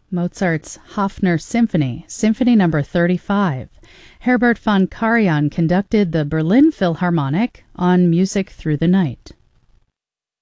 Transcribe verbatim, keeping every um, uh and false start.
Mozart's Hofner Symphony, Symphony number thirty-five. Herbert von Karajan conducted the Berlin Philharmonic on Music Through the Night.